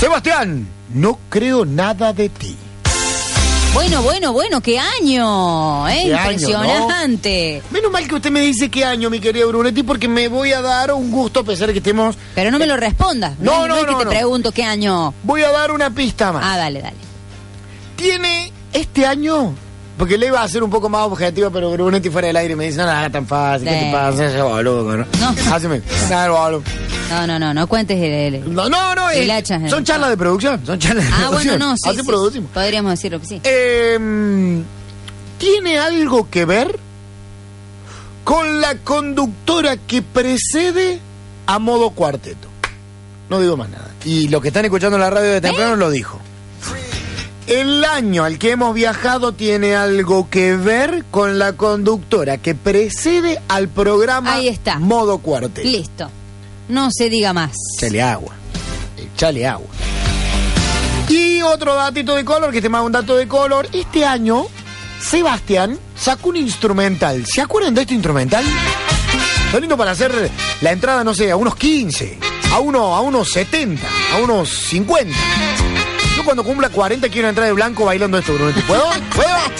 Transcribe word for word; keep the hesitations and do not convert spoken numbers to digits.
Sebastián, no creo nada de ti. Bueno, bueno, bueno, qué año, ¿eh? Qué Impresionante. Año, ¿no? Menos mal que usted me dice qué año, mi querido Brunetti, porque me voy a dar un gusto a pesar de que estemos... Pero no me lo respondas. No, no, no. No es que no, te no. pregunto qué año. Voy a dar una pista más. Ah, dale, dale. Tiene este año... Porque le iba a ser un poco más objetiva, pero Brunetti fuera del aire me dice, no, nada tan fácil, ¿qué Sí. te pasa? Ese boludo, ¿no? No. Haceme, nada, boludo. No, no, no, no cuentes el... el- No, no, no, el eh, hacha, son el- charlas de producción, son charlas de Ah, producción. bueno, no, sí, Así sí, producimos. sí. Podríamos decirlo que sí. Eh, ¿Tiene algo que ver con la conductora que precede a Modo Cuarteto? No digo más nada. Y los que están escuchando la radio de temprano ¿Eh? lo dijo. El año al que hemos viajado tiene algo que ver con la conductora que precede al programa Ahí está. Modo Cuarteto. Listo. No se diga más. Echale agua. Echale agua. Y otro datito de color, que te manda un dato de color. Este año, Sebastián sacó un instrumental. ¿Se acuerdan de este instrumental? Está lindo para hacer la entrada, no sé, a unos quince, a, uno, a unos setenta, a unos cincuenta. Yo cuando cumpla cuarenta quiero entrar de blanco bailando esto, Bruno. ¿Puedo? ¿Puedo?